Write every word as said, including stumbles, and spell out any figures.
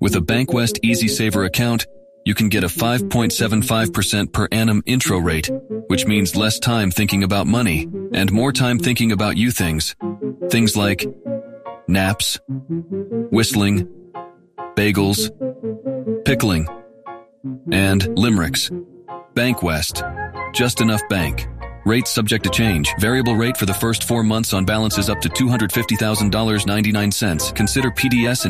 With a BankWest Easy Saver account, you can get a five point seven five percent per annum intro rate, which means less time thinking about money and more time thinking about you things. Things like naps, whistling, bagels, pickling, and limericks. BankWest. Just enough bank. Rates subject to change. Variable rate for the first four months on balances up to two hundred fifty thousand dollars and ninety-nine cents. Consider P D S and